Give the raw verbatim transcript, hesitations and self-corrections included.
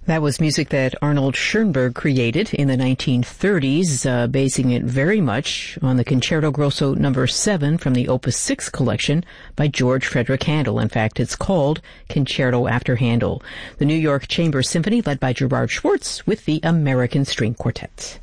That was music that Arnold Schoenberg created in the nineteen thirties, uh, basing it very much on the Concerto Grosso number seven from the Opus six collection by George Frederick Handel. In fact, it's called Concerto After Handel. The New York Chamber Symphony led by Gerard Schwartz with the American String Quartet.